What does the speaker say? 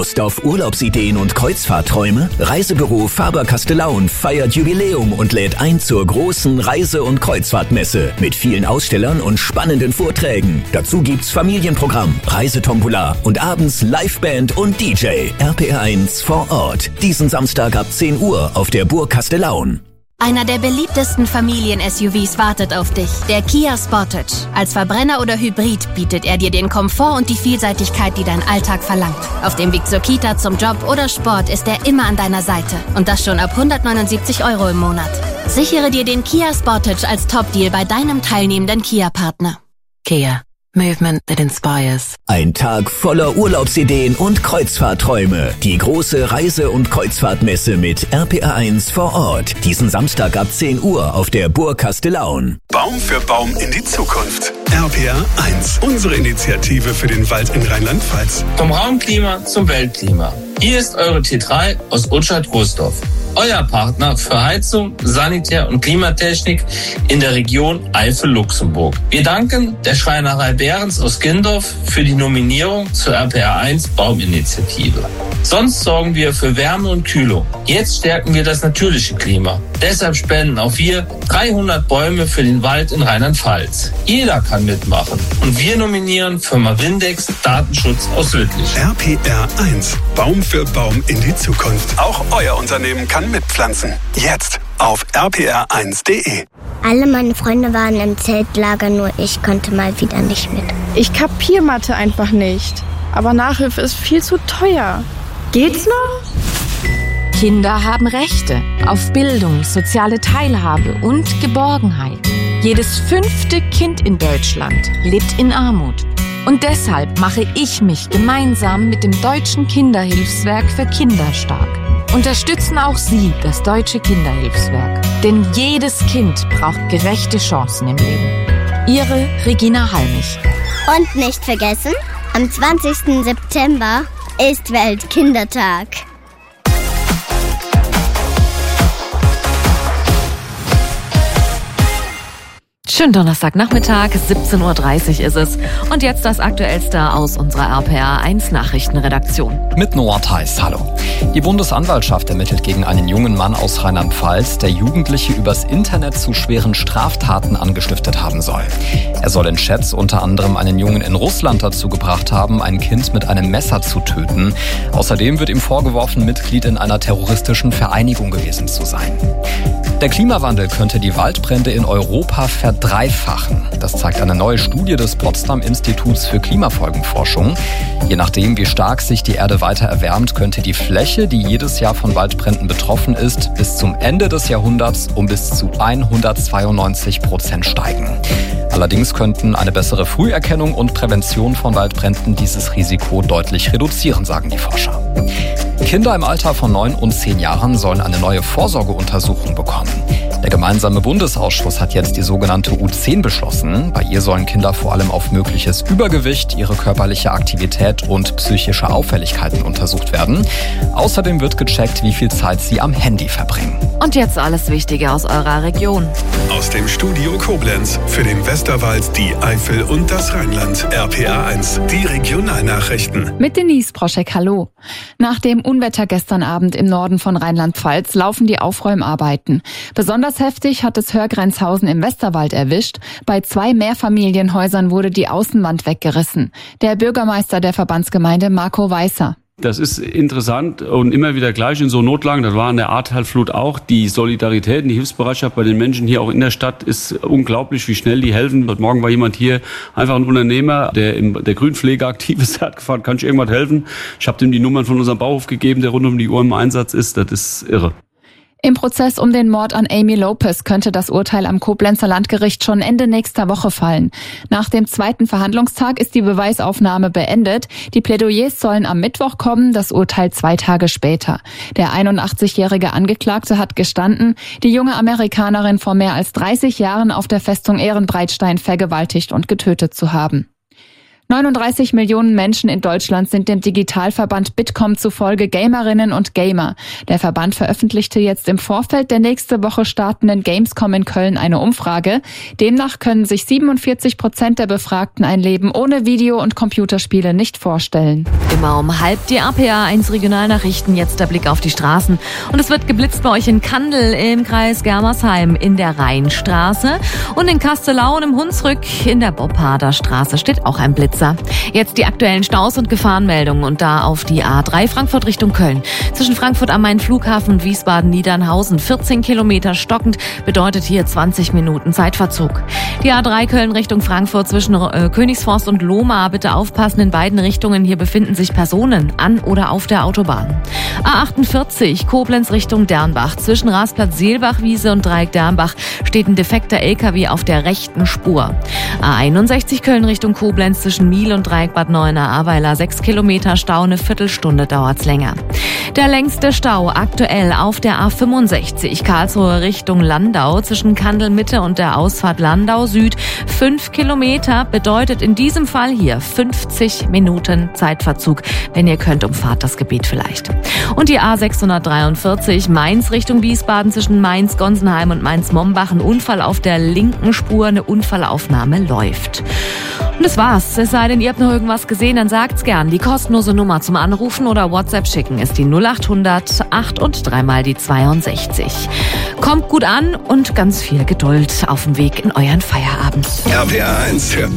Lust auf Urlaubsideen und Kreuzfahrtträume? Reisebüro Faber-Castellaun feiert Jubiläum und lädt ein zur großen Reise- und Kreuzfahrtmesse mit vielen Ausstellern und spannenden Vorträgen. Dazu gibt's Familienprogramm, Reisetombola und abends Liveband und DJ. RPR1 vor Ort. Diesen Samstag ab 10 Uhr auf der Burg Castellaun. Einer der beliebtesten Familien-SUVs wartet auf dich, der Kia Sportage. Als Verbrenner oder Hybrid bietet er dir den Komfort und die Vielseitigkeit, die dein Alltag verlangt. Auf dem Weg zur Kita, zum Job oder Sport ist er immer an deiner Seite. Und das schon ab 179 € im Monat. Sichere dir den Kia Sportage als Top-Deal bei deinem teilnehmenden Kia-Partner. Kia. Movement that inspires. Ein Tag voller Urlaubsideen und Kreuzfahrtträume. Die große Reise- und Kreuzfahrtmesse mit RPR1 vor Ort. Diesen Samstag ab 10 Uhr auf der Burg Castellaun. Baum für Baum in die Zukunft. RPR1, unsere Initiative für den Wald in Rheinland-Pfalz. Vom Raumklima zum Weltklima. Hier ist eure T3 aus Utschat-Großdorf. Euer Partner für Heizung, Sanitär- und Klimatechnik in der Region Eifel-Luxemburg. Wir danken der Schreinerei Behrens aus Gindorf für die Nominierung zur RPR1 Bauminitiative. Sonst sorgen wir für Wärme und Kühlung. Jetzt stärken wir das natürliche Klima. Deshalb spenden auch wir 300 Bäume für den Wald in Rheinland-Pfalz. Jeder kann mitmachen. Und wir nominieren Firma Windex Datenschutz aus Lüttich. RPR1, Baum für Baum in die Zukunft. Auch euer Unternehmen kann mitpflanzen. Jetzt auf rpr1.de. Alle meine Freunde waren im Zeltlager, nur ich konnte mal wieder nicht mit. Ich kapier Mathe einfach nicht. Aber Nachhilfe ist viel zu teuer. Geht's noch? Kinder haben Rechte auf Bildung, soziale Teilhabe und Geborgenheit. Jedes 5. Kind in Deutschland lebt in Armut. Und deshalb mache ich mich gemeinsam mit dem Deutschen Kinderhilfswerk für Kinder stark. Unterstützen auch Sie das Deutsche Kinderhilfswerk. Denn jedes Kind braucht gerechte Chancen im Leben. Ihre Regina Halmich. Und nicht vergessen, am 20. September ist Weltkindertag. Schönen Donnerstagnachmittag, 17:30 Uhr ist es. Und jetzt das Aktuellste aus unserer RPR1 Nachrichtenredaktion. Mit Noah Theis, hallo. Die Bundesanwaltschaft ermittelt gegen einen jungen Mann aus Rheinland-Pfalz, der Jugendliche übers Internet zu schweren Straftaten angestiftet haben soll. Er soll in Chats unter anderem einen Jungen in Russland dazu gebracht haben, ein Kind mit einem Messer zu töten. Außerdem wird ihm vorgeworfen, Mitglied in einer terroristischen Vereinigung gewesen zu sein. Der Klimawandel könnte die Waldbrände in Europa verdreifachen. Das zeigt eine neue Studie des Potsdam-Instituts für Klimafolgenforschung. Je nachdem, wie stark sich die Erde weiter erwärmt, könnte die Fläche, die jedes Jahr von Waldbränden betroffen ist, bis zum Ende des Jahrhunderts um bis zu 192% steigen. Allerdings könnten eine bessere Früherkennung und Prävention von Waldbränden dieses Risiko deutlich reduzieren, sagen die Forscher. Kinder im Alter von 9 und 10 Jahren sollen eine neue Vorsorgeuntersuchung bekommen. Der gemeinsame Bundesausschuss hat jetzt die sogenannte U10 beschlossen. Bei ihr sollen Kinder vor allem auf mögliches Übergewicht, ihre körperliche Aktivität und psychische Auffälligkeiten untersucht werden. Außerdem wird gecheckt, wie viel Zeit sie am Handy verbringen. Und jetzt alles Wichtige aus eurer Region. Aus dem Studio Koblenz für den Westerwald, die Eifel und das Rheinland. RPR1, die Regionalnachrichten. Mit Denise Proschek, hallo. Nach dem Unwetter gestern Abend im Norden von Rheinland-Pfalz laufen die Aufräumarbeiten. Besonders heftig hat es Hörgrenzhausen im Westerwald erwischt. Bei 2 Mehrfamilienhäusern wurde die Außenwand weggerissen. Der Bürgermeister der Verbandsgemeinde Marco Weißer. Das ist interessant und immer wieder gleich in so Notlagen. Das war in der Ahrtalflut auch. Die Solidarität und die Hilfsbereitschaft bei den Menschen hier auch in der Stadt ist unglaublich, wie schnell die helfen. Heute Morgen war jemand hier, einfach ein Unternehmer, der in der Grünpflege aktiv ist. Der hat gefragt, kann ich irgendwas helfen? Ich habe ihm die Nummern von unserem Bauhof gegeben, der rund um die Uhr im Einsatz ist. Das ist irre. Im Prozess um den Mord an Amy Lopez könnte das Urteil am Koblenzer Landgericht schon Ende nächster Woche fallen. Nach dem 2. Verhandlungstag ist die Beweisaufnahme beendet. Die Plädoyers sollen am Mittwoch kommen, das Urteil 2 Tage später. Der 81-jährige Angeklagte hat gestanden, die junge Amerikanerin vor mehr als 30 Jahren auf der Festung Ehrenbreitstein vergewaltigt und getötet zu haben. 39 Millionen Menschen in Deutschland sind dem Digitalverband Bitkom zufolge Gamerinnen und Gamer. Der Verband veröffentlichte jetzt im Vorfeld der nächste Woche startenden Gamescom in Köln eine Umfrage. Demnach können sich 47% der Befragten ein Leben ohne Video- und Computerspiele nicht vorstellen. Immer um 12:30 die RPA1 Regionalnachrichten. Jetzt der Blick auf die Straßen. Und es wird geblitzt bei euch in Kandel im Kreis Germersheim in der Rheinstraße. Und in Kastelau und im Hunsrück in der Bobharder Straße steht auch ein Blitzer. Jetzt die aktuellen Staus und Gefahrenmeldungen. Und da auf die A3 Frankfurt Richtung Köln. Zwischen Frankfurt am Main Flughafen und Wiesbaden-Niedernhausen 14 Kilometer stockend, bedeutet hier 20 Minuten Zeitverzug. Die A3 Köln Richtung Frankfurt zwischen Königsforst und Lohmar. Bitte aufpassen in beiden Richtungen. Hier befinden sich Personen an oder auf der Autobahn. A48 Koblenz Richtung Dernbach. Zwischen Rasplatz-Seelbach-Wiese und Dreieck-Dernbach steht ein defekter LKW auf der rechten Spur. A61 Köln Richtung Koblenz zwischen Miel und Dreieck Bad Neuenahr-Ahrweiler 6 Kilometer Stau, eine Viertelstunde dauert's länger. Der längste Stau aktuell auf der A65 Karlsruhe Richtung Landau zwischen Kandel Mitte und der Ausfahrt Landau Süd 5 Kilometer, bedeutet in diesem Fall hier 50 Minuten Zeitverzug. Wenn ihr könnt, umfahrt das Gebiet vielleicht. Und die A643 Mainz Richtung Wiesbaden zwischen Mainz-Gonsenheim und Mainz-Mombach. Ein Unfall auf der linken Spur, eine Unfallaufnahme läuft. Und das war's. Es sei denn, ihr habt noch irgendwas gesehen, dann sagt's gern. Die kostenlose Nummer zum Anrufen oder WhatsApp schicken ist die 0800 8 und 3 mal die 62. Kommt gut an und ganz viel Geduld auf dem Weg in euren Feierabend. RPA 1 für